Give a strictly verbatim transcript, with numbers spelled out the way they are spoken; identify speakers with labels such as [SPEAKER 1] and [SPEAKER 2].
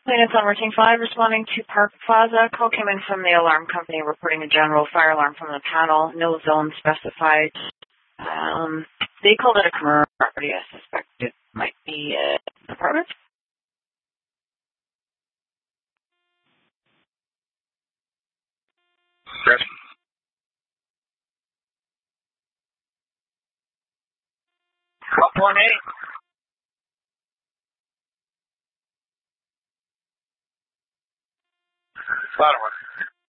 [SPEAKER 1] Maintenance on routine five, responding to Park Plaza. Call came in from the alarm company reporting a general fire alarm from the panel. No zone specified. Um, they called it a commercial property. I suspect it might be uh, an apartment.
[SPEAKER 2] Chris? one eight. Louder one.